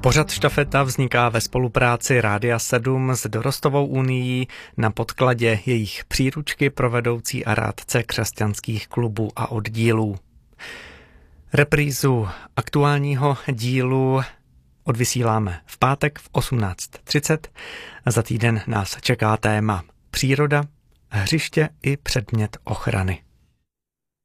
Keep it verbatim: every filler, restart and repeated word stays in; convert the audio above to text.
Pořad Štafeta vzniká ve spolupráci Rádia sedm s Dorostovou unií na podkladě jejich příručky pro vedoucí a rádce křesťanských klubů a oddílů. Reprízu aktuálního dílu odvysíláme v pátek v osmnáct třicet. Za týden nás čeká téma příroda, hřiště i předmět ochrany.